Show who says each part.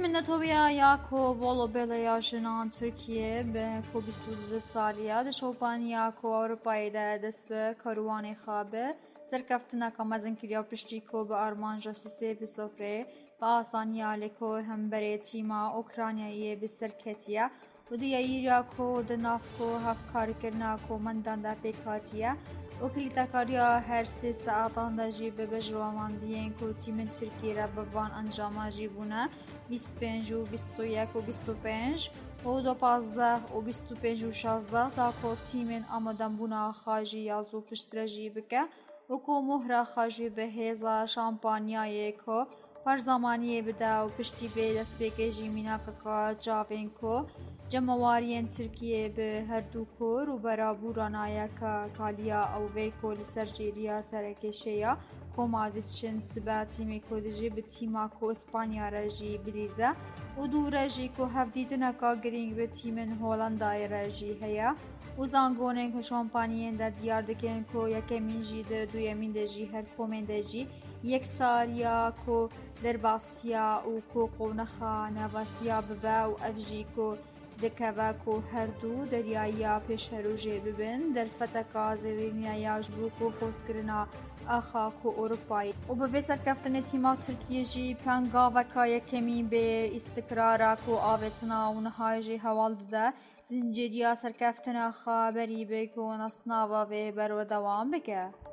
Speaker 1: منتویا یا کو ولو بلیا جنان ترکیه به کو 22 سالیا د شوپانیا کو اروپای دست به کاروان خوابه سرکفتنا کامازن کریا پشتی کو به آرمان جاسیسه به سفره با آسانیا لکو هم بره تیما اوکراینیایی به سرکتیا و دیگه کو د ناف کو هفکار کرنا کو مندان دا پیکاتیا وكلتاكاريا هر 3 ساعتان دا جی به بجرواماندیین کو تیم ترکیه را بوان انجام جیبونه 25 و 21 و 25 و 12 و 25 و 16 دا کو تیم آمدن بونا خاجی یازو پشترجی بکه و کو مهر خاجی به هزا شامپانیای کو پر زمانی بده و پشتی به دست بکجی میناکا جاوین کو جمعوارین ترکیه به هر دو کو رو برا بورانایا کالیا او ویکو لسرجیریا سرکشیا کومادچن سبا تیمی کو دجی به تیما کو اسپانیا رجی بلیزه و دو رجی کو هفدیدنا کا گرینگ به تیمن هولندای رجی هیا و زانگونن که شامپانیین دا دیار دکن کو یکمین جی ده دویمین ده جی هر کومن ده جی یک ساریا کو در باسیا و کو قونخا نواسیا ببا و افجی کو دکوا کو هر دو دریایا پیش هروجه ببن در فتکا زوینیا یاج بو کو خود کرنا آخا کو اروپایی و به سرکفتن تیما ترکیه جی پنگا وکا یکمی به استقرارا کو آوتنا و نهای جی حوال ده زنجیریا سرکفتن خبری به کو نصناوا و برو دوام بکه